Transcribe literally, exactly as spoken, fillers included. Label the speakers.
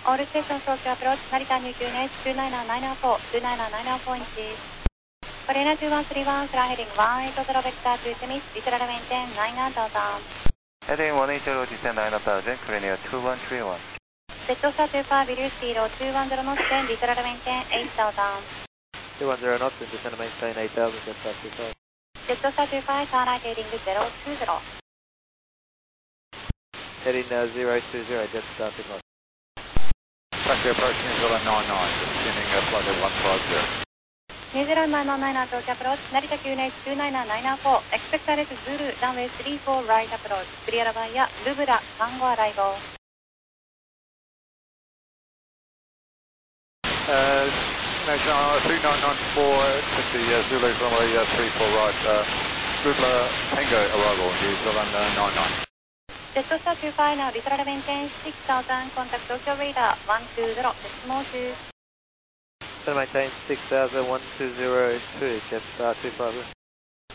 Speaker 1: All station approach approach Narita New Q N H two nine nine nine four two nine nine nine four inches. Marina two one three one, fly heading one eight zero vector to Smith, Israel maintain nine nine thousand.
Speaker 2: Heading one eight zero, descend nine thousand, Korea two one three one.
Speaker 1: Jetstar two five, reduce speed two one zero knots, then Israel maintain eight thousand.
Speaker 3: two one zero knots, and descend maintain eight thousand, Jetstar two five.
Speaker 1: Jetstar two five, turn right heading zero two zero.
Speaker 3: Heading uh, zero two zero, Jetstar two five.
Speaker 4: Taxi approach New Zealand nine nine, descending uh, flight at one five zero.
Speaker 1: New Zealand nine nine nine approach approach, Narita Q N H two nine nine nine four, expect direct Zulu, runway three four right approach, clear via Lubra, Tango arrival.
Speaker 4: Uh, National two nine nine four, taxi uh, Zulu runway uh, three four right, uh, Lubla Tango arrival, New Zealand uh, nine nine.
Speaker 1: Jetstar two five, now Israel maintain six thousand, contact Tokyo radar one two zero, decimal two.
Speaker 3: Descend maintain six thousand, one two zero two, Jetstar two five.